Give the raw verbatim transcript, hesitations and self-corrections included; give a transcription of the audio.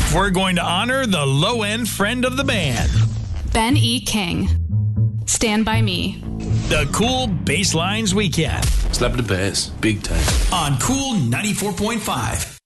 we're going to honor the low-end friend of the band. Ben E. King. Stand By Me. The Cool Basslines Weekend. Slap the bass, big time. On Cool ninety-four point five.